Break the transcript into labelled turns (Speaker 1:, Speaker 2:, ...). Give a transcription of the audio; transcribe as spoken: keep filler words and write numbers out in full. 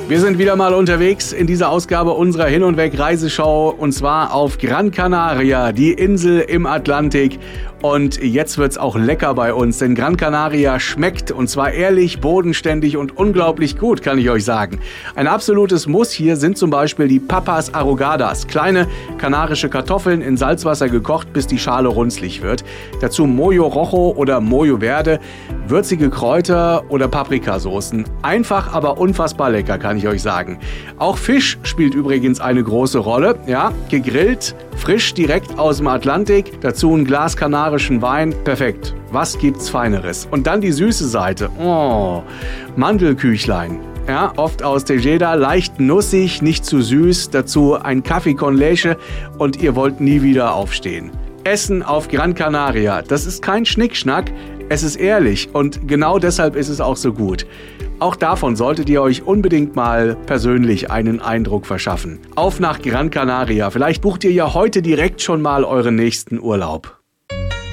Speaker 1: Wir sind wieder mal unterwegs in dieser Ausgabe unserer Hin- und Weg-Reiseshow und zwar auf Gran Canaria, die Insel im Atlantik. Und jetzt wird's auch lecker bei uns, denn Gran Canaria schmeckt und zwar ehrlich, bodenständig und unglaublich gut, kann ich euch sagen. Ein absolutes Muss hier sind zum Beispiel die Papas Arrugadas, kleine kanarische Kartoffeln in Salzwasser gekocht, bis die Schale runzlig wird. Dazu Mojo Rojo oder Mojo Verde, würzige Kräuter oder Paprikasoßen. Einfach, aber unfassbar lecker, kann ich euch sagen. Auch Fisch spielt übrigens eine große Rolle. Ja, gegrillt, frisch direkt aus dem Atlantik, dazu ein Glas kanarischen Wein. Perfekt. Was gibt's Feineres? Und dann die süße Seite. Oh, Mandelküchlein. Ja, oft aus Tejeda, leicht nussig, nicht zu süß. Dazu ein Kaffee con leche und ihr wollt nie wieder aufstehen. Essen auf Gran Canaria, das ist kein Schnickschnack, es ist ehrlich und genau deshalb ist es auch so gut. Auch davon solltet ihr euch unbedingt mal persönlich einen Eindruck verschaffen. Auf nach Gran Canaria, vielleicht bucht ihr ja heute direkt schon mal euren nächsten Urlaub.